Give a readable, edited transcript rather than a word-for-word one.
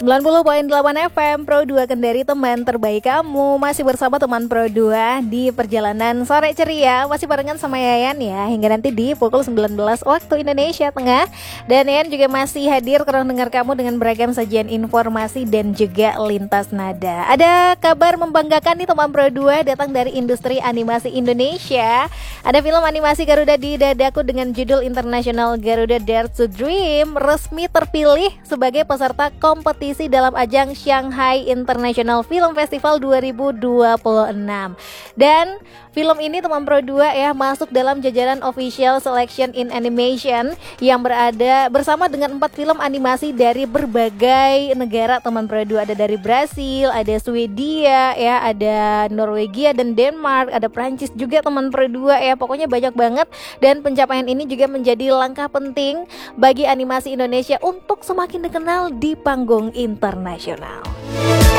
90,8 FM Pro 2 Kendari, teman terbaik kamu. Masih bersama teman Pro 2 di perjalanan sore ceria. Masih barengan sama Yayan ya, hingga nanti di pukul 19 waktu Indonesia Tengah. Dan Yayan juga masih hadir kurang dengar kamu dengan beragam sajian informasi dan juga lintas nada. Ada kabar membanggakan nih teman Pro 2 datang dari industri animasi Indonesia. Ada film animasi Garuda di Dadaku dengan judul International Garuda Dare to Dream resmi terpilih sebagai peserta kompetisi dalam ajang Shanghai International Film Festival 2026. Dan film ini teman Pro 2 ya masuk dalam jajaran Official Selection in Animation yang berada bersama dengan 4 film animasi dari berbagai negara teman Pro 2. Ada dari Brasil, ada Swedia ya, ada Norwegia dan Denmark, ada Prancis juga teman Pro 2 ya. Pokoknya banyak banget, dan pencapaian ini juga menjadi langkah penting bagi animasi Indonesia untuk semakin dikenal di panggung internasional.